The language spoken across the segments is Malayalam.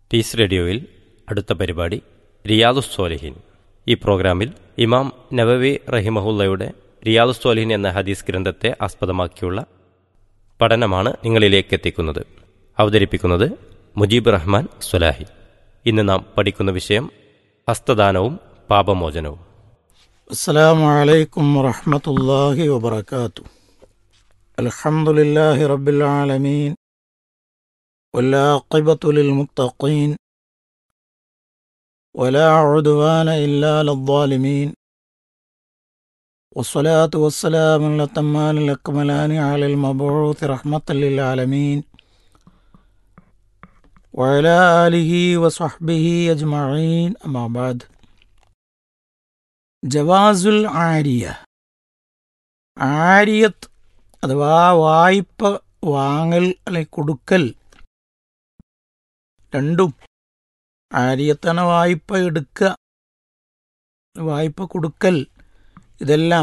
പീസ് റേഡിയോയിൽ അടുത്ത പരിപാടി റിയാദുസ്സോലിഹീൻ. ഈ പ്രോഗ്രാമിൽ ഇമാം നവവി റഹിമഹുല്ലയുടെ റിയാദുസ്സോലിഹീൻ എന്ന ഹദീസ് ഗ്രന്ഥത്തെ ആസ്പദമാക്കിയുള്ള പഠനമാണ് നിങ്ങളിലേക്ക് എത്തിക്കുന്നത്. അവതരിപ്പിക്കുന്നത് മുജീബ് റഹ്മാൻ സ്വലാഹി. ഇന്ന് നാം പഠിക്കുന്ന വിഷയം ഹസ്തദാനവും പാപമോചനവും. അസ്സലാമു അലൈക്കും വറഹ്മത്തുള്ളാഹി വബറകാതുഹു. അൽഹംദുലില്ലാഹി റബ്ബിൽ ആലമീൻ വൽആഖിബത്തു ലിൽ മുത്തഖീൻ വലാ ഉദ്വാന ഇല്ലാ ലദ്ദാലിമീൻ വസ്സലാത്തു വസ്സലാമു അലൽ അക്മലാനി അലൽ മബ്ഊത്ത് റഹ്മത്തൽ ലിൽ ആലമീൻ വഅലാ ആലിഹി വസ്വഹ്ബിഹി അജ്മഈൻ. അമ്മാ ബഅദ്. ജവാസുൽ ആരിയ, ആരിയത്ത് അഥവാ വായ്പ വാങ്ങൽ അല്ലെങ്കിൽ കൊടുക്കൽ, രണ്ടും. ആരിയത്താണ് വായ്പ എടുക്കുക, വായ്പ കൊടുക്കൽ, ഇതെല്ലാം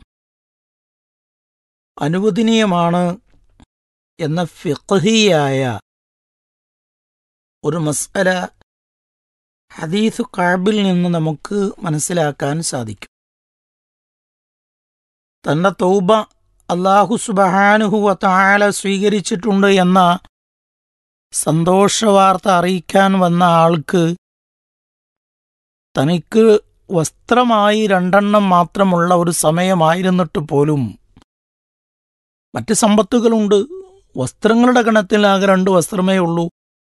അനുവദനീയമാണ് എന്ന ഫിഖ്ഹിയായ ഒരു മസ്അല ഹദീസ് കഅബിൽ നിന്ന് നമുക്ക് മനസ്സിലാക്കാൻ സാധിക്കും. തന്റെ തൗബ അല്ലാഹു സുബ്ഹാനഹു വ തആല സ്വീകരിച്ചിട്ടുണ്ട് എന്ന സന്തോഷവാർത്ത അറിയിക്കാൻ വന്ന ആൾക്ക് തനിക്ക് വസ്ത്രമായി 2 മാത്രമുള്ള ഒരു സമയമായിരുന്നിട്ട് പോലും മറ്റ് സമ്പത്തുകളുണ്ട്, വസ്ത്രങ്ങളുടെ ഗണത്തിൽ ആകെ 2 വസ്ത്രമേ ഉള്ളൂ.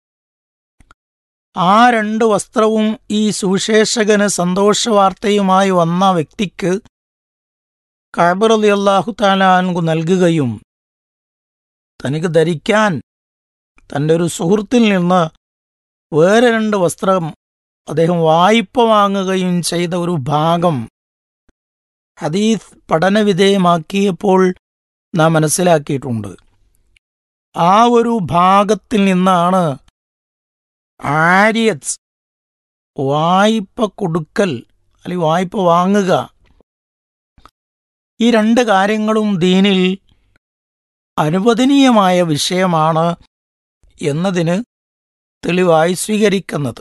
ആ 2 വസ്ത്രവും ഈ സുവിശേഷകന് സന്തോഷവാർത്തയുമായി വന്ന വ്യക്തിക്ക് കഅബ് റളിയല്ലാഹു തആല അൻഹു നൽകുകയും തനിക്ക് ധരിക്കാൻ തൻ്റെ ഒരു സുഹൃത്തിൽ നിന്ന് വേറെ 2 വസ്ത്രം അദ്ദേഹം വായ്പ വാങ്ങുകയും ചെയ്ത ഒരു ഭാഗം ഹദീസ് പഠനവിധേയമാക്കിയപ്പോൾ നാം മനസ്സിലാക്കിയിട്ടുണ്ട്. ആ ഒരു ഭാഗത്തിൽ നിന്നാണ് ആരിയത്ത്, വായ്പ കൊടുക്കൽ അല്ലെങ്കിൽ വായ്പ വാങ്ങുക, ഈ 2 കാര്യങ്ങളും ദീനിൽ അനുവദനീയമായ വിഷയമാണ് എന്നതിന് തെളിവായി സ്വീകരിക്കുന്നത്.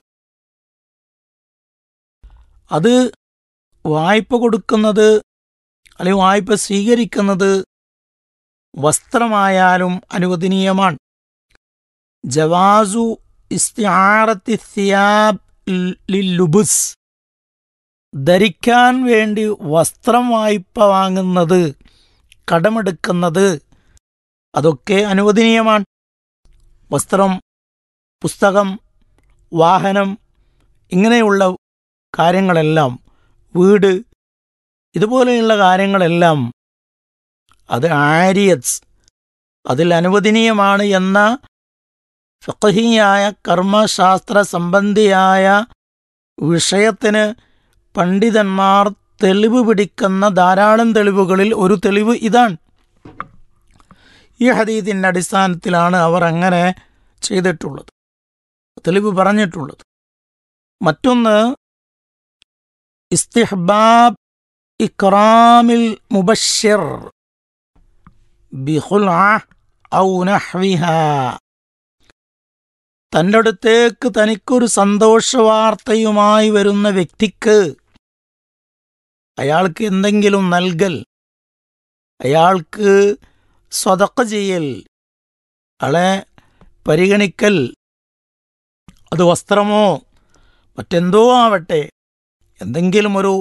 അത് വായ്പ കൊടുക്കുന്നത് അല്ലെങ്കിൽ വായ്പ സ്വീകരിക്കുന്നത് വസ്ത്രമായാലും അനുവദനീയമാണ്. ജവാസു ഇസ്തിആറത്തി സിയാബ് ലില്ലുബുസ്, ധരിക്കാൻ വേണ്ടി വസ്ത്രം വായ്പ വാങ്ങുന്നത്, കടമെടുക്കുന്നത്, അതൊക്കെ അനുവദനീയമാണ്. വസ്ത്രം, പുസ്തകം, വാഹനം, ഇങ്ങനെയുള്ള കാര്യങ്ങളെല്ലാം, വീട്, ഇതുപോലെയുള്ള കാര്യങ്ങളെല്ലാം അത് ആരിയത്ത്, അതിൽ അനുവദനീയമാണ് എന്ന ഫിഖ്ഹിയായ കർമ്മശാസ്ത്ര സംബന്ധിയായ വിഷയത്തിന് പണ്ഡിതന്മാർ തെളിവ് പിടിക്കുന്ന ധാരാളം തെളിവുകളിൽ ഒരു തെളിവ് ഇതാണ്. ഈ ഹദീസിൻ്റെ അടിസ്ഥാനത്തിലാണ് അവർ അങ്ങനെ ചെയ്തിട്ടുള്ളത്, തെളിവ് പറഞ്ഞിട്ടുള്ളത്. മറ്റൊന്ന്, ഇസ്തിഹ്ബാബ് ഇക്റാമിൽ മുബശ്ശിർ ബിഖുൽഅ ഔ നഹ്വിഹാ, തൻ്റെ അടുത്തേക്ക് തനിക്കൊരു സന്തോഷവാർത്തയുമായി വരുന്ന വ്യക്തിക്ക് അയാൾക്ക് എന്തെങ്കിലും നൽകൽ, അയാൾക്ക് സ്വതക്ക ചെയ്യൽ, അയാളെ പരിഗണിക്കൽ, അത് വസ്ത്രമോ മറ്റെന്തോ ആവട്ടെ, എന്തെങ്കിലും ഒരു